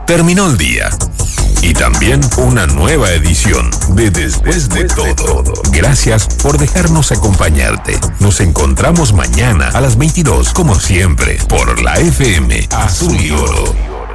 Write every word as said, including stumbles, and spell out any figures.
terminó el día. Y también una nueva edición de Después de Todo. Gracias por dejarnos acompañarte. Nos encontramos mañana a las veintidós, como siempre, por la F M Azul y Oro.